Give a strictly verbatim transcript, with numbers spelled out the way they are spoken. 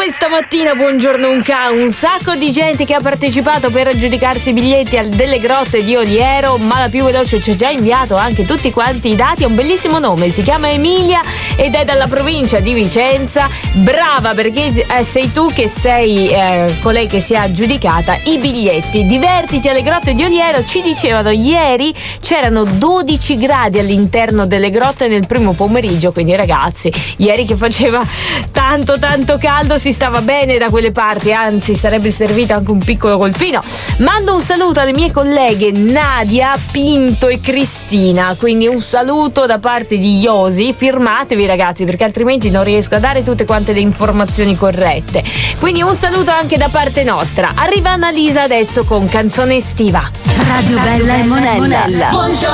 questa mattina, buongiorno un ca, un sacco di gente che ha partecipato per aggiudicarsi i biglietti al delle Grotte di Oliero, ma la più veloce ci ha già inviato anche tutti quanti i dati. Ha un bellissimo nome, si chiama Emilia ed è dalla provincia di Vicenza. Brava, perché eh, sei tu che sei eh, colei che si è aggiudicata i biglietti. Divertiti alle Grotte di Oliero. Ci dicevano ieri c'erano dodici gradi all'interno delle grotte nel primo pomeriggio, quindi ragazzi, ieri che faceva tanto tanto caldo si stava bene da quelle parti, anzi sarebbe servito anche un piccolo golfino. Mando un saluto alle mie colleghe Nadia, Pinto e Cristina, quindi un saluto da parte di Iosi. Firmatevi ragazzi, perché altrimenti non riesco a dare tutte quante le informazioni corrette, quindi un saluto anche da parte nostra. Arriva Annalisa adesso con Canzone estiva. Radio Bella e Monella. Buongiorno.